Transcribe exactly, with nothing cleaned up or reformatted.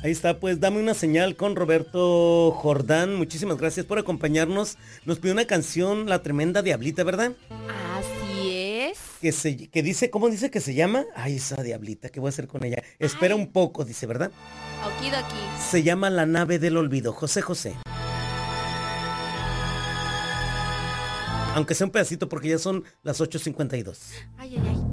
Ahí está, pues dame una señal con Roberto Jordán. Muchísimas gracias por acompañarnos. Nos pidió una canción, La Tremenda Diablita, ¿verdad? Así es. Que se, que dice, ¿cómo dice que se llama? Ay, esa diablita, ¿qué voy a hacer con ella? Espera Ay. un poco, dice, ¿verdad? Okidoki. Se llama La Nave del Olvido, José José. Aunque sea un pedacito porque ya son las ocho cincuenta y dos. Ay, ay, ay.